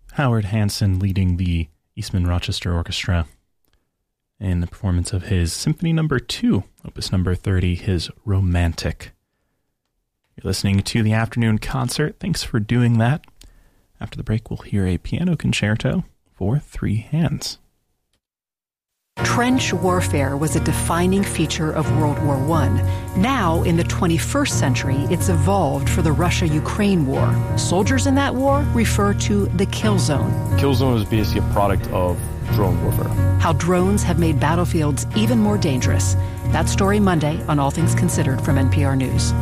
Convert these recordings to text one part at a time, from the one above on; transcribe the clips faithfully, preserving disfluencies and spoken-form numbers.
Howard Hanson leading the Eastman Rochester Orchestra in the performance of his Symphony Number Two, Opus Number thirty, his Romantic. You're listening to the afternoon concert. Thanks for doing that. After the break, we'll hear a piano concerto for three hands. Trench warfare was a defining feature of World War One. Now, in the twenty-first century, it's evolved for the Russia-Ukraine war. Soldiers in that war refer to the kill zone. Kill zone is basically a product of drone warfare. How drones have made battlefields even more dangerous. That story Monday on All Things Considered from N P R News.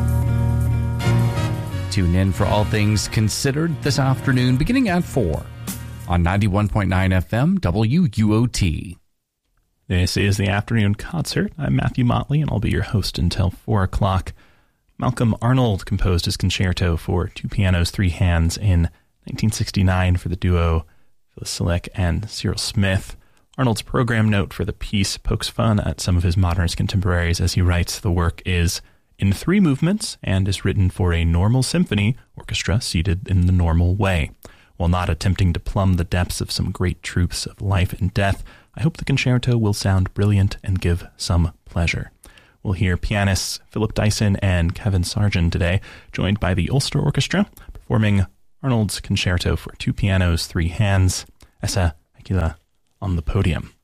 Tune in for All Things Considered this afternoon, beginning at four on ninety-one point nine F M W U O T. This is the afternoon concert. I'm Matthew Motley, and I'll be your host until four o'clock. Malcolm Arnold composed his concerto for two pianos, three hands in nineteen sixty-nine for the duo Phyllis Silic and Cyril Smith. Arnold's program note for the piece pokes fun at some of his modernist contemporaries as he writes, the work is in three movements and is written for a normal symphony orchestra seated in the normal way. While not attempting to plumb the depths of some great truths of life and death, I hope the concerto will sound brilliant and give some pleasure. We'll hear pianists Philip Dyson and Kevin Sargent today, joined by the Ulster Orchestra, performing Arnold's concerto for two pianos, three hands. Essa Aquila on the podium.